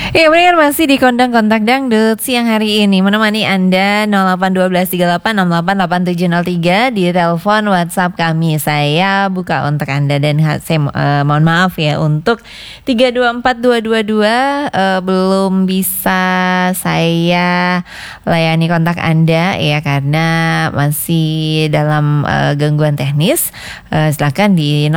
Ya, benar masih di Kondang Kontak Dangdut siang hari ini menemani Anda 081238688703 di telepon WhatsApp kami. Saya buka untuk Anda dan saya mohon maaf ya untuk 324222 belum bisa saya layani kontak Anda ya karena masih dalam gangguan teknis. Silakan di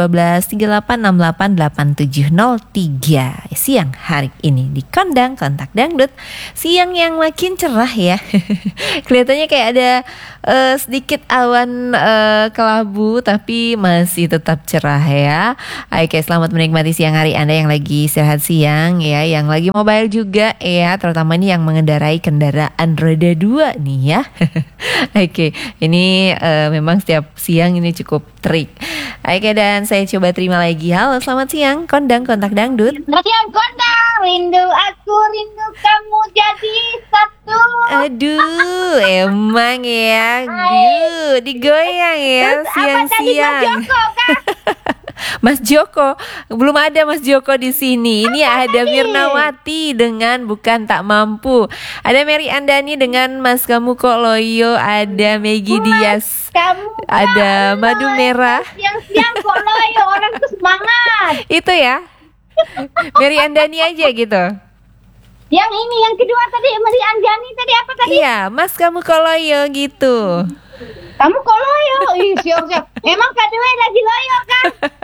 081238688703 siang hari ini di Kondang Kontak Dangdut. Siang yang makin cerah ya. Kelihatannya kayak ada sedikit awan kelabu tapi masih tetap cerah ya. Oke, selamat menikmati siang hari Anda yang lagi istirahat siang ya, yang lagi mobile juga ya, terutama ini yang mengendarai kendaraan roda 2 nih ya. Oke, ini memang setiap siang ini cukup terik. Oke, dan saya coba terima lagi. Halo, selamat siang Kondang Kontak Dangdut. Selamat siang Kondang, rindu aku, rindu kamu jadi satu. Aduh, emang ya, digoyang ya siang-siang. Mas Joko, belum ada Mas Joko di sini. Ini ada Mirnawati dengan Bukan Tak Mampu. Ada Mary Andani dengan Mas Kamu Kok Loyo. Ada Maggie Dias. Ada Madu Merah. Siang-siang kok loyo, orang tuh semangat. Itu ya, Mary Andani aja gitu. Yang ini, yang kedua tadi Mary Andani tadi apa tadi? Iya, Mas Kamu Kok Loyo gitu. Kamu kok loyo? Siang-siang. Emang Kak Dewi lagi loyo kan?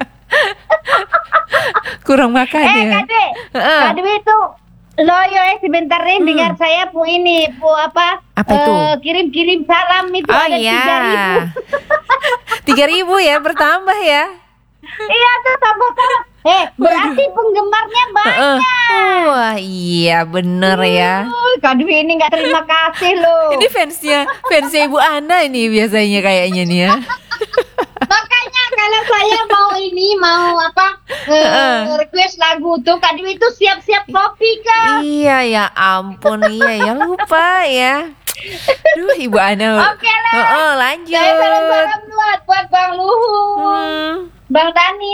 Kurang makan ya. Kak Dewi itu loyo sebentar nih dengar saya ini apa itu? Kirim-kirim salam itu ada 3.000. 3.000 ya, bertambah ya. Iya tuh tambah. Berarti penggemarnya banyak. Wah iya bener ya. Kak Dewi ini nggak terima kasih loh. Ini fansnya Ibu Ana ini biasanya kayaknya nih ya. Makanya kalau saya mau request lagu tuh Kak Dewi itu siap-siap kopi kan. Iya ya ampun, iya ya lupa ya. Duh Ibu Ana. Oke lah. Lanjut. Saya salam buat Bang Luhut, Bang Dani.